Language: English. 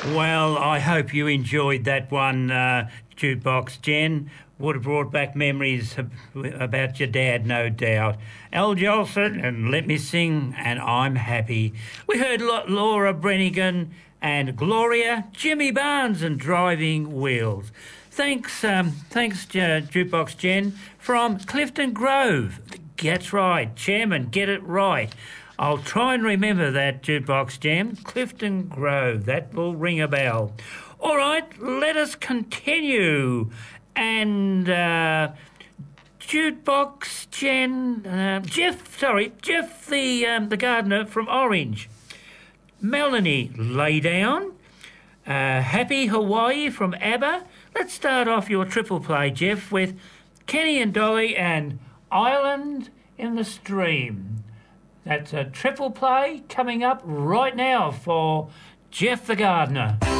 Well, I hope you enjoyed that one, Jukebox Jen. Would have brought back memories about your dad, no doubt. Al Jolson and Let Me Sing, and I'm Happy. We heard Laura Brenigan and Gloria, Jimmy Barnes and Driving Wheels. Thanks, Jukebox Jen from Clifton Grove. That's right, Chairman, get it right. I'll try and remember that, Jukebox Jen. Clifton Grove, that will ring a bell. All right, let us continue. And Jukebox Jen, Jeff the gardener from Orange. Melanie, Lay Down. Happy Hawaii from ABBA. Let's start off your triple play, Jeff, with Kenny and Dolly and Island in the Stream. That's a triple play coming up right now for Jeff the gardener.